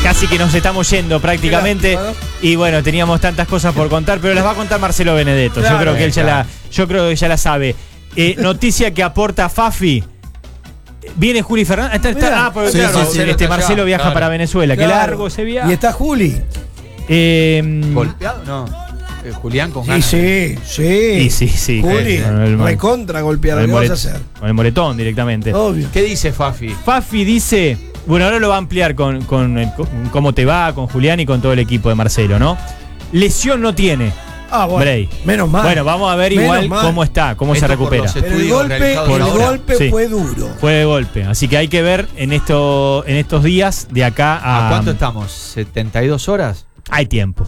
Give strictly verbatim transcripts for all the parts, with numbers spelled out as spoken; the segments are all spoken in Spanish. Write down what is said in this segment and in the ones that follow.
casi que nos estamos yendo prácticamente. Claro, claro. Y bueno, teníamos tantas cosas por contar, pero las va a contar Marcelo Benedetto. Claro, yo creo que él ya claro. la, yo creo que ya la sabe. Eh, noticia que aporta Fafi. Viene Juli Fernández. Está, está, ah, porque Sí, claro, sí, sí, este, está Marcelo allá, viaja claro. para Venezuela. Claro. Qué largo ese viaje. Y está Juli. Eh, ¿Golpeado? No. Eh, Julián con Sí, ganas. sí, sí. y sí, sí. Juli, eh, con el- recontra golpeado. con el ¿Qué vas a moret- hacer? Con el moretón directamente. Obvio. ¿Qué dice Fafi? Fafi dice, bueno, ahora lo va a ampliar con, con, el- con cómo te va, con Julián y con todo el equipo de Marcelo, ¿no? Lesión no tiene. Ah, bueno. Bray. Menos mal. Bueno, vamos a ver Menos igual mal. cómo está, cómo Esto se por recupera. los Pero el estudios golpe, realizados el ahora. golpe Sí. fue duro. Fue de golpe, así que hay que ver en esto, en estos días de acá a. ¿A cuánto estamos? ¿setenta y dos horas? Hay tiempo.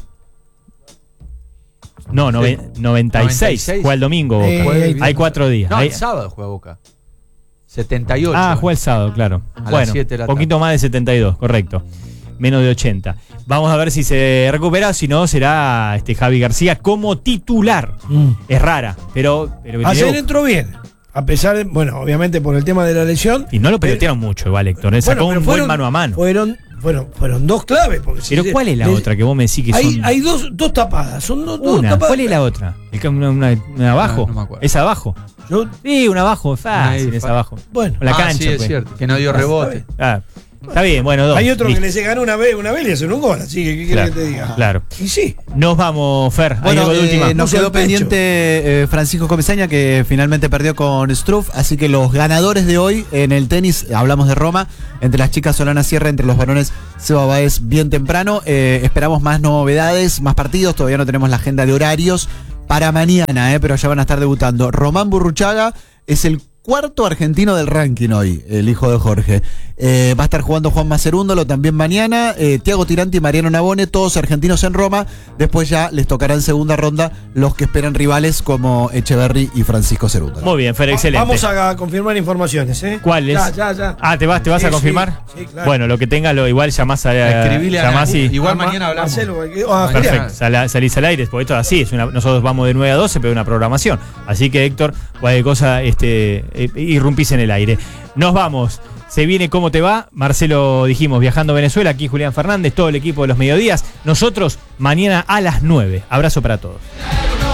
No, nove- noventa y noventa y seis. seis. Juega el domingo, Boca. Eh, Juega el hay viernes. cuatro días. No, Hay- el sábado juega Boca. setenta y ocho. Ah, juega el sábado, claro. A las bueno, siete de la poquito tarde. más de setenta y dos, correcto. Menos de ochenta. Vamos a ver si se recupera, si no será este Javi García como titular. Mm. Es rara, pero, pero Ayer Diego- entró bien. A pesar de, bueno, obviamente por el tema de la lesión. y no lo pelotearon mucho igual, Héctor. ¿eh? Sacó Bueno, pero un fueron- buen mano a mano. Fueron, fueron, fueron dos claves. Porque si Pero se- ¿cuál es la de- otra que vos me decís que Hay, son? hay dos, dos tapadas. Son dos, dos Una. tapadas. ¿Cuál es la otra? El que- Una, una- una abajo. No, no me acuerdo. ¿Es abajo? Yo- Sí, una abajo. Fácil, Ahí, es fa- abajo. bueno. La ah, cancha. sí, es pues. cierto. Que no dio Ah, rebote. está Ah, está bien, bueno, dos. Hay otro Listo. que le se ganó una vez, una vez y hace un gol. Así que, ¿qué quieres Claro, que te diga? claro. Y sí. Nos vamos, Fer. ¿Hay Bueno, algo de eh, última? nos Puso quedó el pecho. pendiente eh, Francisco Comesaña, que finalmente perdió con Struff, así que los ganadores de hoy en el tenis, hablamos de Roma, entre las chicas Solana Sierra, entre los varones Seba Baez bien temprano. Eh, esperamos más novedades, más partidos, todavía no tenemos la agenda de horarios para mañana, eh, pero ya van a estar debutando. Román Burruchaga es el cuarto argentino del ranking hoy, el hijo de Jorge. Eh, va a estar jugando Juan Macerúndolo también mañana. Eh, Tiago Tiranti y Mariano Navone, todos argentinos en Roma. Después ya les tocará en segunda ronda los que esperan rivales como Echeverry y Francisco Cerúndolo. Muy bien, Fer, Va- excelente. Vamos a confirmar informaciones, ¿eh? ¿Cuáles? Ya, ya, ya. Ah, ¿te vas, te vas Sí, a confirmar? sí, sí, claro. Bueno, lo que tengas, lo igual llamás a. Escribile a llamás y- Igual Ah, Ma- mañana hablamos. Marcelo, cualquier- ah, Mañana. Julián. Perfecto, sal- salís al aire, porque esto es así, es una- nosotros vamos de nueve a doce, pero una programación. Así que, Héctor, cualquier cosa, este, eh, irrumpís en el aire. Nos vamos. Se viene ¿Cómo te va? Marcelo, dijimos, viajando a Venezuela. Aquí Julián Fernández, todo el equipo de los mediodías. Nosotros, mañana a las nueve. Abrazo para todos.